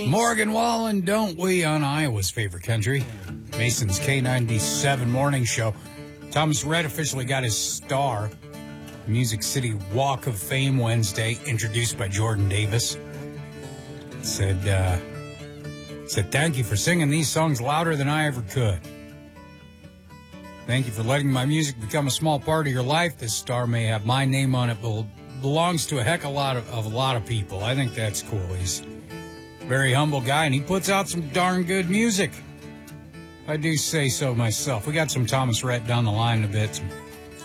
Morgan Wallen, Don't We, on Iowa's favorite country. Mason's K97 morning show. Thomas Rhett officially got his star. Music City Walk of Fame Wednesday, introduced by Jordan Davis. Said, thank you for singing these songs louder than I ever could. Thank you for letting my music become a small part of your life. This star may have my name on it, but belongs to a heck of a lot of people. I think that's cool. He's a very humble guy, and he puts out some darn good music. I do say so myself. We got some Thomas Rhett down the line in a bit. Some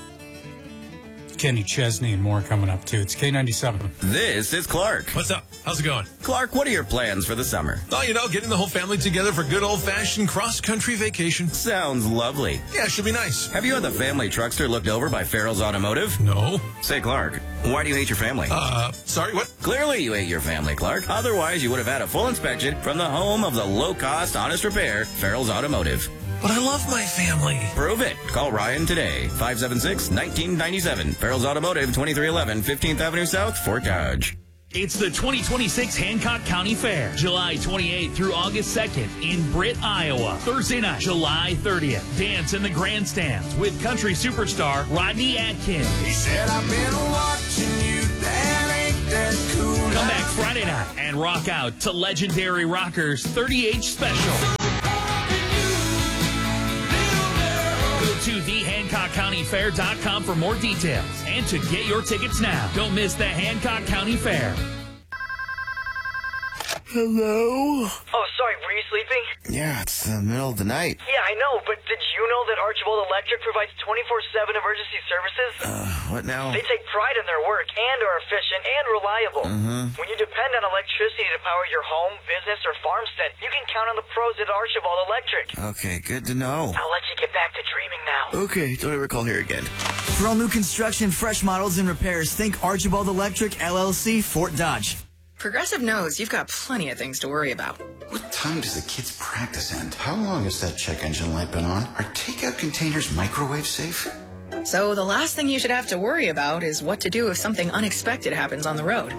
Kenny Chesney and more coming up, too. It's K97. This is Clark. What's up? How's it going? Clark, what are your plans for the summer? Oh, getting the whole family together for good old-fashioned cross-country vacation. Sounds lovely. Yeah, should be nice. Have you had the family truckster looked over by Farrell's Automotive? No. Say, Clark, why do you hate your family? Sorry, what? Clearly you hate your family, Clark. Otherwise, you would have had a full inspection from the home of the low-cost, honest repair, Farrell's Automotive. But I love my family. Prove it. Call Ryan today. 576-1997. Farrell's Automotive, 2311 15th Avenue South, Fort Dodge. It's the 2026 Hancock County Fair, July 28th through August 2nd in Britt, Iowa. Thursday night, July 30th. Dance in the grandstands with country superstar Rodney Atkins. He said, I've been watching you, that ain't that cool. Come back Friday night and rock out to legendary rockers 30H Special. Go to thehancockcountyfair.com for more details and to get your tickets now. Don't miss the Hancock County Fair. Hello? Oh, sorry, were you sleeping? Yeah, it's the middle of the night. Yeah, I know, but did you know that Archibald Electric provides 24/7 emergency services? What now? They take pride in their work and are efficient and reliable. When you depend on electricity to power your home, business, or farmstead, you can count on the pros at Archibald Electric. Okay, good to know. I'll let you get back to dreaming now. Okay, don't ever call here again. For all new construction, fresh models, and repairs, think Archibald Electric, LLC, Fort Dodge. Progressive knows you've got plenty of things to worry about. What time does the kids' practice end? How long has that check engine light been on? Are takeout containers microwave safe? So the last thing you should have to worry about is what to do if something unexpected happens on the road.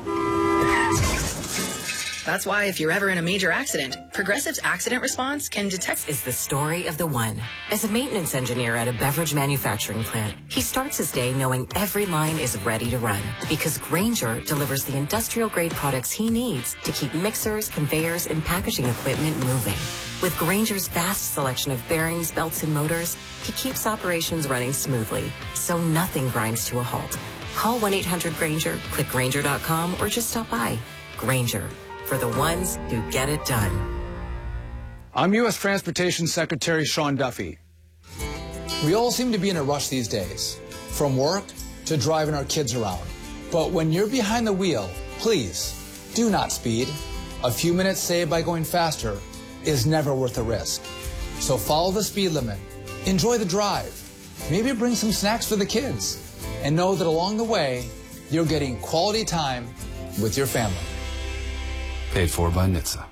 That's why if you're ever in a major accident, Progressive's accident response can detect... Is the story of the one. As a maintenance engineer at a beverage manufacturing plant, he starts his day knowing every line is ready to run because Grainger delivers the industrial-grade products he needs to keep mixers, conveyors, and packaging equipment moving. With Grainger's vast selection of bearings, belts, and motors, he keeps operations running smoothly, so nothing grinds to a halt. Call 1-800-GRAINGER, click Grainger.com, or just stop by. Grainger, for the ones who get it done. I'm U.S. Transportation Secretary Sean Duffy. We all seem to be in a rush these days, from work to driving our kids around. But when you're behind the wheel, please do not speed. A few minutes saved by going faster is never worth the risk. So follow the speed limit, enjoy the drive, maybe bring some snacks for the kids, and know that along the way, you're getting quality time with your family. Paid for by NHTSA.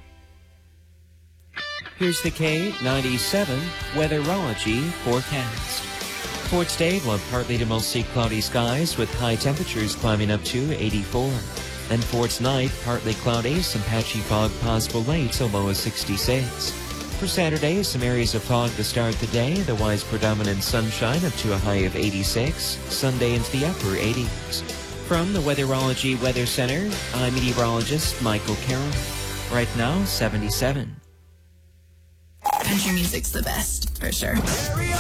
Here's the K97 Weatherology forecast. For today, we'll have partly to mostly cloudy skies with high temperatures climbing up to 84. Then for tonight, partly cloudy, some patchy fog possible late, so low as 66. For Saturday, some areas of fog to start the day, otherwise predominant sunshine up to a high of 86. Sunday into the upper 80s. From the Weatherology Weather Center, I'm meteorologist Michael Carroll. Right now, 77. Country music's the best, for sure.